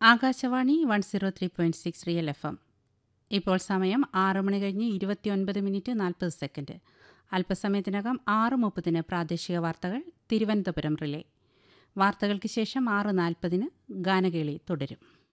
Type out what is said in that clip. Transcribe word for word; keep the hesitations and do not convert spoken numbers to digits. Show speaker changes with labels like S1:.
S1: Akashvani one zero three point six real F M. ഇപ്പോൾ സമയം ആറ് മണി കഴിഞ്ഞ് ഇരുപത്തിയൊൻപത് മിനിറ്റ് നാൽപ്പത് സെക്കൻഡ്. അല്പസമയത്തിനകം ആറ് മുപ്പതിന് പ്രാദേശിക വാർത്തകൾ തിരുവനന്തപുരം റിലേ. വാർത്തകൾക്ക് ശേഷം ആറ് നാൽപ്പതിന് ഗാനകേളി തുടരും.